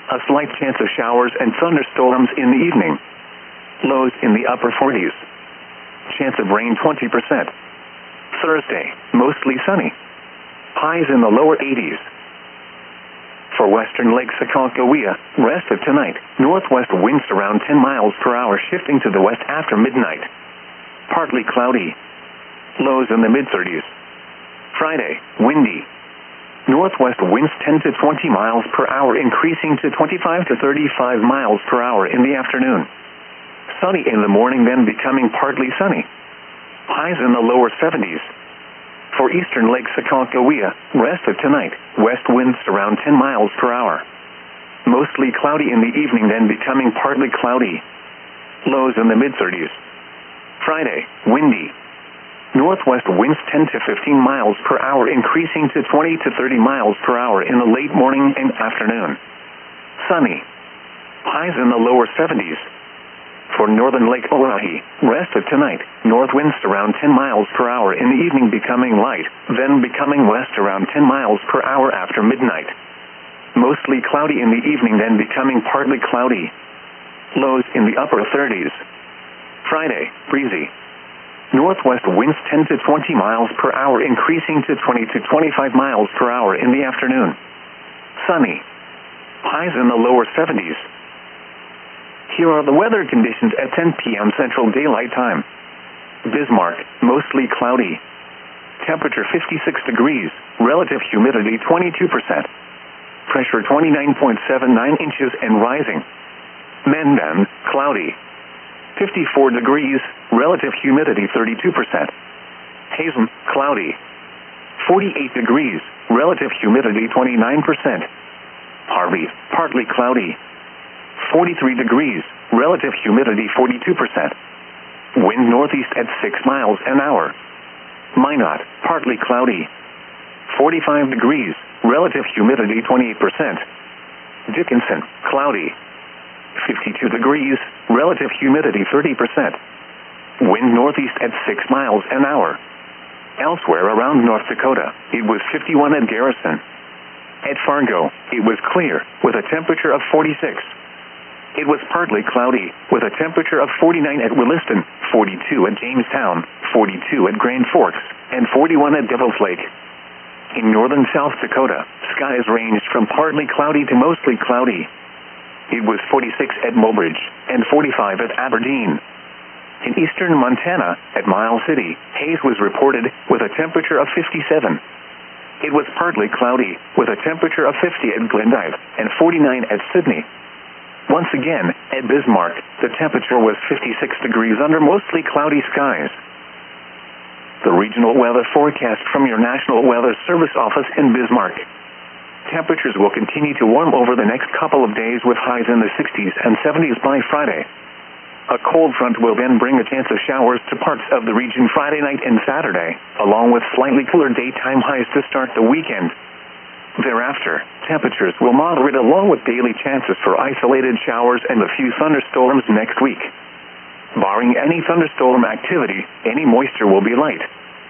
A slight chance of showers and thunderstorms in the evening. Lows in the upper 40s. Chance of rain 20%. Thursday, mostly sunny. Highs in the lower 80s. For western Lake Sakakawea, rest of tonight, northwest winds around 10 miles per hour shifting to the west after midnight. Partly cloudy. Lows in the mid-30s. Friday, windy. Northwest winds 10 to 20 miles per hour increasing to 25 to 35 miles per hour in the afternoon. Sunny in the morning, then becoming partly sunny. Highs in the lower 70s. For eastern Lake Sakakawea, rest of tonight, west winds around 10 miles per hour. Mostly cloudy in the evening, then becoming partly cloudy. Lows in the mid-30s. Friday, windy. Northwest winds 10 to 15 miles per hour increasing to 20 to 30 miles per hour in the late morning and afternoon. Sunny. Highs in the lower 70s. For northern Lake Oahe, rest of tonight, north winds around 10 miles per hour in the evening becoming light, then becoming west around 10 miles per hour after midnight. Mostly cloudy in the evening, then becoming partly cloudy. Lows in the upper 30s. Friday, breezy. Northwest winds 10 to 20 miles per hour increasing to 20 to 25 miles per hour in the afternoon. Sunny. Highs in the lower 70s. Here are the weather conditions at 10 p.m. Central Daylight Time. Bismarck, mostly cloudy. Temperature 56 degrees, relative humidity 22%. Pressure 29.79 inches and rising. Mendon, cloudy. 54 degrees, relative humidity 32%. Hazen, cloudy. 48 degrees, relative humidity 29%. Harvey, partly cloudy. 43 degrees, relative humidity 42%. Wind northeast at 6 miles an hour. Minot, partly cloudy. 45 degrees, relative humidity 28%. Dickinson, cloudy. 52 degrees, relative humidity 30%. Wind northeast at 6 miles an hour. Elsewhere around North Dakota, it was 51 at Garrison. At Fargo, it was clear, with a temperature of 46. It was partly cloudy, with a temperature of 49 at Williston, 42 at Jamestown, 42 at Grand Forks, and 41 at Devil's Lake. In northern South Dakota, skies ranged from partly cloudy to mostly cloudy. It was 46 at Mobridge, and 45 at Aberdeen. In eastern Montana, at Miles City, haze was reported, with a temperature of 57. It was partly cloudy, with a temperature of 50 at Glendive, and 49 at Sydney. Once again, at Bismarck, the temperature was 56 degrees under mostly cloudy skies. The regional weather forecast from your National Weather Service office in Bismarck. Temperatures will continue to warm over the next couple of days with highs in the 60s and 70s by Friday. A cold front will then bring a chance of showers to parts of the region Friday night and Saturday, along with slightly cooler daytime highs to start the weekend. Thereafter, temperatures will moderate along with daily chances for isolated showers and a few thunderstorms next week. Barring any thunderstorm activity, any moisture will be light.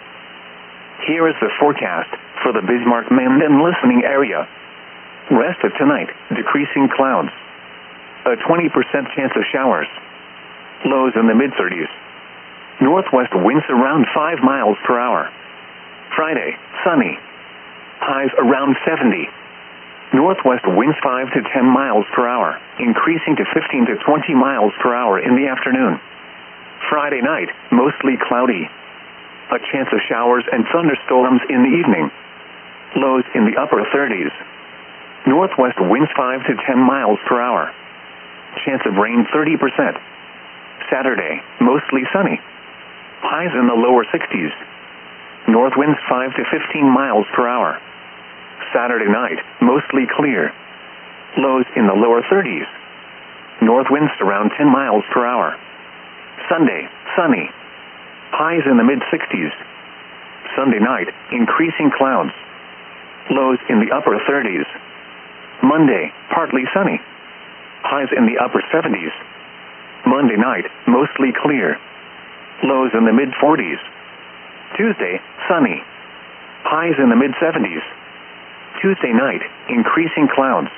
Here is the forecast for the Bismarck-Mendon listening area. Rest of tonight, decreasing clouds. A 20% chance of showers. Lows in the mid-30s. Northwest winds around 5 miles per hour. Friday, sunny. Highs around 70. Northwest winds 5 to 10 miles per hour, increasing to 15 to 20 miles per hour in the afternoon. Friday night, mostly cloudy. A chance of showers and thunderstorms in the evening. Lows in the upper 30s. Northwest winds 5 to 10 miles per hour. Chance of rain 30%. Saturday, mostly sunny. Highs in the lower 60s. North winds 5 to 15 miles per hour. Saturday night, mostly clear. Lows in the lower 30s. North winds around 10 miles per hour. Sunday, sunny. Highs in the mid-60s. Sunday night, increasing clouds. Lows in the upper 30s. Monday, partly sunny. Highs in the upper 70s. Monday night, mostly clear. Lows in the mid-40s. Tuesday, sunny. Highs in the mid-70s. Tuesday night, increasing clouds.